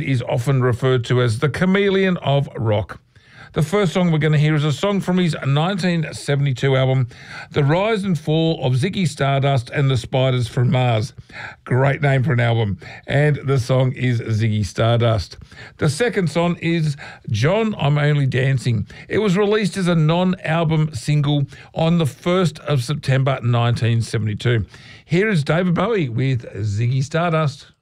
is often referred to as the chameleon of rock. The first song we're going to hear is a song from his 1972 album, The Rise and Fall of Ziggy Stardust and the Spiders from Mars. Great name for an album. And the song is Ziggy Stardust. The second song is John, I'm Only Dancing. It was released as a non-album single on the 1st of September 1972. Here is David Bowie with Ziggy Stardust.